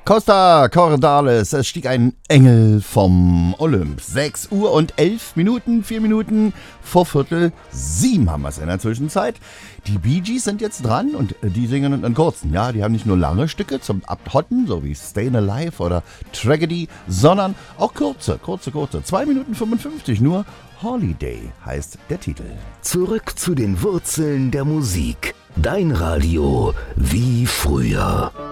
Costa Cordalis, es stieg ein Engel vom Olymp. 6 Uhr und 11 Minuten, 4 Minuten vor 6:45 haben wir es in der Zwischenzeit. Die Bee Gees sind jetzt dran und die singen einen kurzen. Ja, die haben nicht nur lange Stücke zum Abhotten, so wie Stayin' Alive oder Tragedy, sondern auch kurze. 2 Minuten 55 nur. Holiday heißt der Titel. Zurück zu den Wurzeln der Musik. Dein Radio wie früher.